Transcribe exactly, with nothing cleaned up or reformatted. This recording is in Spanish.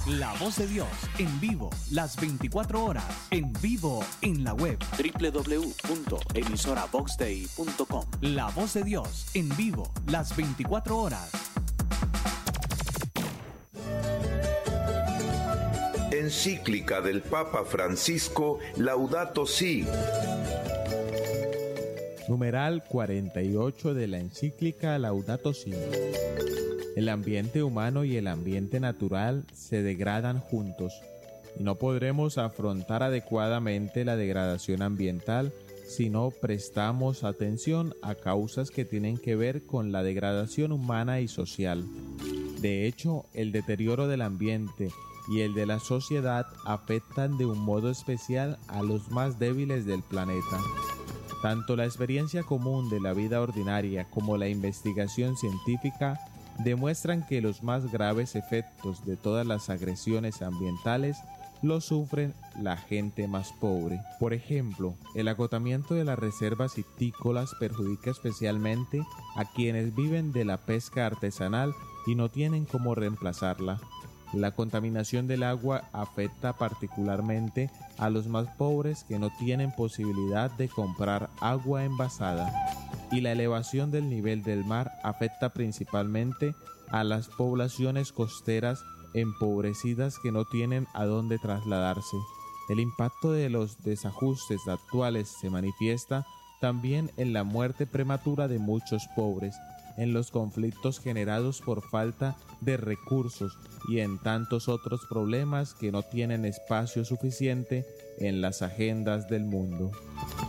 La Voz de Dios, en vivo, las veinticuatro horas, en vivo, en la web doble u doble u doble u punto emisora vox day punto com. La Voz de Dios, en vivo, las veinticuatro horas. Encíclica del Papa Francisco, Laudato Si. Numeral cuarenta y ocho de la encíclica Laudato Si. El ambiente humano y el ambiente natural se degradan juntos y no podremos afrontar adecuadamente la degradación ambiental si no prestamos atención a causas que tienen que ver con la degradación humana y social. De hecho, el deterioro del ambiente y el de la sociedad afectan de un modo especial a los más débiles del planeta. Tanto la experiencia común de la vida ordinaria como la investigación científica demuestran que los más graves efectos de todas las agresiones ambientales los sufren la gente más pobre. Por ejemplo, el agotamiento de las reservas hictícolas perjudica especialmente a quienes viven de la pesca artesanal y no tienen cómo reemplazarla. La contaminación del agua afecta particularmente a los más pobres que no tienen posibilidad de comprar agua envasada. Y la elevación del nivel del mar afecta principalmente a las poblaciones costeras empobrecidas que no tienen a dónde trasladarse. El impacto de los desajustes actuales se manifiesta también en la muerte prematura de muchos pobres, en los conflictos generados por falta de recursos y en tantos otros problemas que no tienen espacio suficiente en las agendas del mundo.